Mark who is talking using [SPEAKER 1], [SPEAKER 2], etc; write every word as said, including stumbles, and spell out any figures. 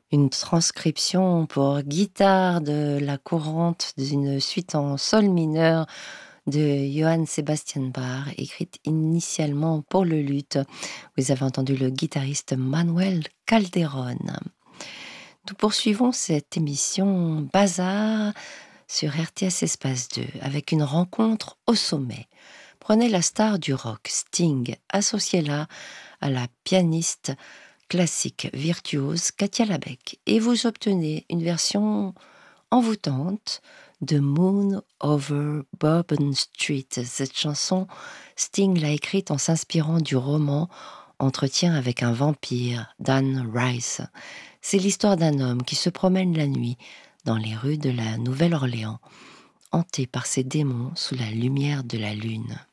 [SPEAKER 1] Une transcription pour guitare de la courante d'une suite en sol mineur de Johann Sebastian Bach, écrite initialement pour le luth. Vous avez entendu le guitariste Manuel Calderón. Nous poursuivons cette émission Bazar sur R T S Espace deux avec une rencontre au sommet. Prenez la star du rock, Sting, associez-la à la pianiste classique virtuose Katia Labec et vous obtenez une version envoûtante de Moon Over Bourbon Street. Cette chanson, Sting l'a écrite en s'inspirant du roman Entretien avec un vampire d'Anne Rice. C'est l'histoire d'un homme qui se promène la nuit dans les rues de la Nouvelle-Orléans, hanté par ses démons sous la lumière de la lune.